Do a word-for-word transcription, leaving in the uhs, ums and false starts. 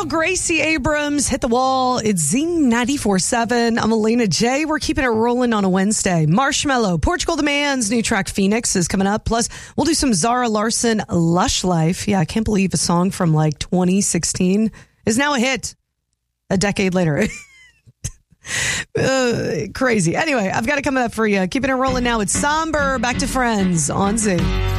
Little Gracie Abrams, Hit the Wall. It's Zing ninety-four seven. I'm Alina J. We're keeping it rolling on a Wednesday. Marshmello, Portugal the Man's new track Phoenix is coming up. Plus, we'll do some Zara Larsson, Lush Life. Yeah, I can't believe a song from like twenty sixteen is now a hit a decade later. uh, crazy. Anyway, I've got it coming up for you. Keeping it rolling now. It's Somber. Back to Friends on Zing.